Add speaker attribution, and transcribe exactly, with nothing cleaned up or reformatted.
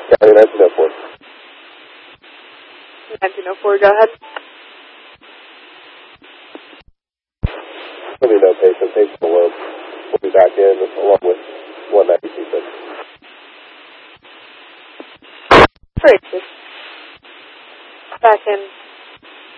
Speaker 1: County nineteen oh four.
Speaker 2: nineteen oh four, go ahead.
Speaker 1: There'll be no patient. Patient alone. We'll be back in along with one ninety-two six.
Speaker 2: Great. Back in.